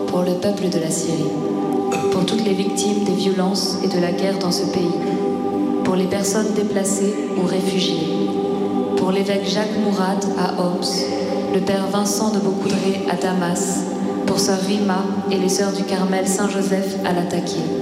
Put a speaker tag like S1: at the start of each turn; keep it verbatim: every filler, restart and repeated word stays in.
S1: pour le peuple de la Syrie, pour toutes les victimes des violences et de la guerre dans ce pays, pour les personnes déplacées ou réfugiées, pour l'évêque Jacques Mourad à Homs, le père Vincent de Beaucoudray à Damas, pour sœur Rima et les sœurs du Carmel Saint-Joseph à Latakia.